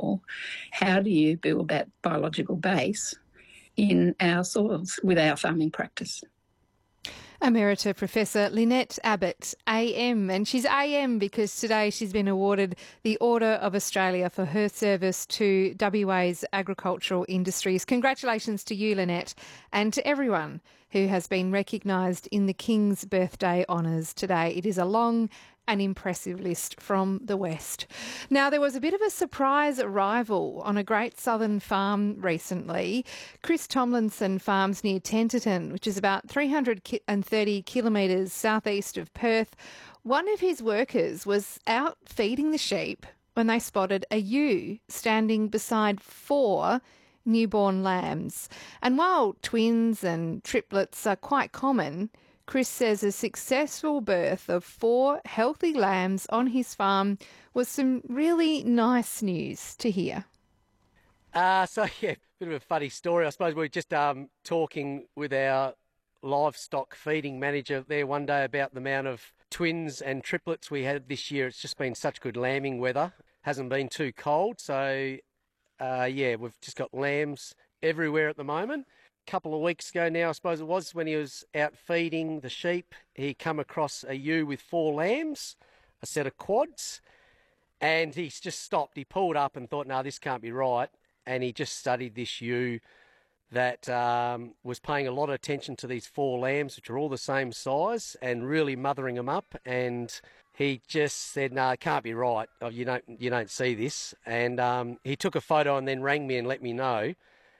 more, how do you build that biological base in our soils with our farming practice? Emerita Professor Lynette Abbott, AM, and she's AM because today she's been awarded the Order of Australia for her service to WA's agricultural industries. Congratulations to you, Lynette, and to everyone who has been recognised in the King's Birthday Honours today. It is a long and impressive list from the West. Now, there was a bit of a surprise arrival on a great southern farm recently. Chris Tomlinson farms near Tenterton, which is about 330 kilometres southeast of Perth. One of his workers was out feeding the sheep when they spotted a ewe standing beside 4 newborn lambs. And while twins and triplets are quite common, Chris says a successful birth of 4 healthy lambs on his farm was some really nice news to hear. Bit of a funny story. I suppose we were just talking with our livestock feeding manager there one day about the amount of twins and triplets we had this year. It's just been such good lambing weather. Hasn't been too cold, so we've just got lambs everywhere at the moment. Couple of weeks ago now, I suppose it was, when he was out feeding the sheep, he come across a ewe with 4 lambs, a set of quads, and he's just stopped. He pulled up and thought, no, this can't be right, and he just studied this ewe that was paying a lot of attention to these 4 lambs, which are all the same size, and really mothering them up, and he just said, no, it can't be right. Oh, you don't see this. And he took a photo and then rang me and let me know.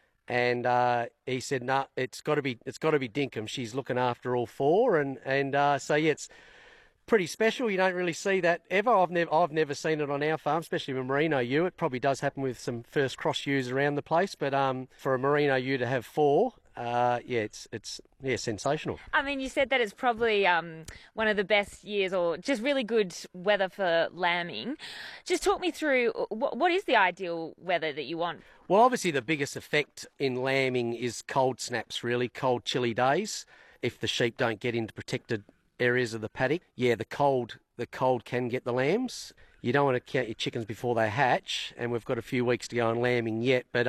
And he said, "No, it's got to be Dinkum. She's looking after all 4." And it's pretty special. You don't really see that ever. I've never seen it on our farm, especially with merino ewe. It probably does happen with some first cross ewes around the place, but for a merino ewe to have 4, it's sensational. I mean, you said that it's probably one of the best years, or just really good weather for lambing. Just talk me through what is the ideal weather that you want? Well, obviously the biggest effect in lambing is cold snaps, really, cold, chilly days. If the sheep don't get into protected areas of the paddock, the cold can get the lambs. You don't want to count your chickens before they hatch, and we've got a few weeks to go on lambing yet. But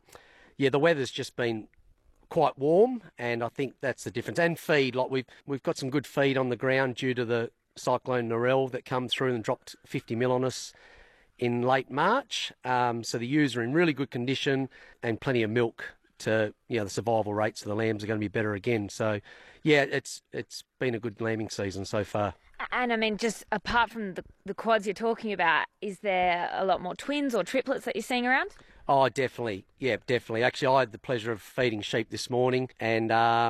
the weather's just been quite warm, and I think that's the difference. And feed, like we've got some good feed on the ground due to the cyclone Narelle that come through and dropped 50 mil on us in late March. So the ewes are in really good condition and plenty of milk to, the survival rates of the lambs are going to be better again. So, it's been a good lambing season so far. And I mean, just apart from the quads you're talking about, is there a lot more twins or triplets that you're seeing around? Oh, definitely. Yeah, definitely. Actually, I had the pleasure of feeding sheep this morning, and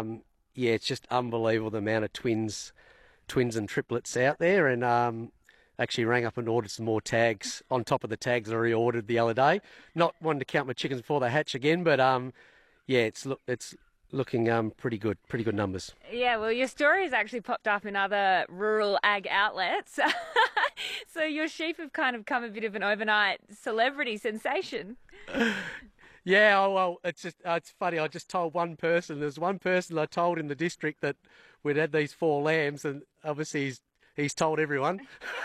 it's just unbelievable the amount of twins and triplets out there. And actually rang up and ordered some more tags on top of the tags I already ordered the other day. Not wanting to count my chickens before they hatch again, but it's looking pretty good numbers. Yeah, well, your story has actually popped up in other rural ag outlets. So your sheep have kind of come a bit of an overnight celebrity sensation. Yeah, well, it's funny. I just told one person. There's one person I told in the district that we'd had these 4 lambs, and obviously he's told everyone.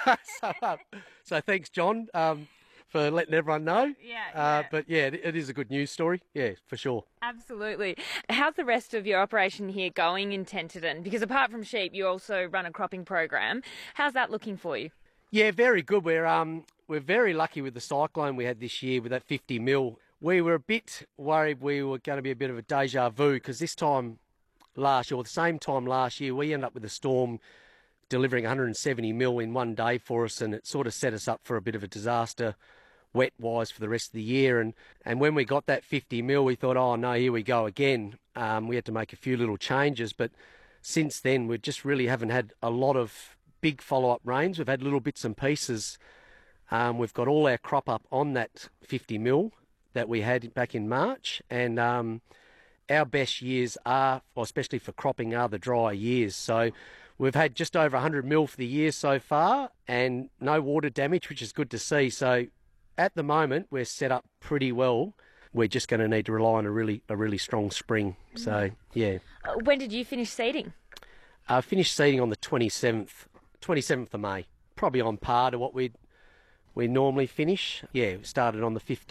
So thanks, John, for letting everyone know. Yeah. It is a good news story. Yeah, for sure. Absolutely. How's the rest of your operation here going in Tenterton? Because apart from sheep, you also run a cropping program. How's that looking for you? Yeah, very good. We're very lucky with the cyclone we had this year with that 50 mil. We were a bit worried we were going to be a bit of a deja vu because this time last year, or the same time last year, we ended up with a storm delivering 170 mil in one day for us, and it sort of set us up for a bit of a disaster wet-wise for the rest of the year. And when we got that 50 mil, we thought, oh no, here we go again. We had to make a few little changes, but since then we just really haven't had a lot of big follow-up rains. We've had little bits and pieces. We've got all our crop up on that 50 mil that we had back in March, and our best years are, especially for cropping, are the dry years. So we've had just over 100 mil for the year so far and no water damage, which is good to see. So at the moment, we're set up pretty well. We're just going to need to rely on a really strong spring. So, yeah. When did you finish seeding? I finished seeding on the 27th of May, probably on par to what we normally finish. Yeah, we started on the 15th.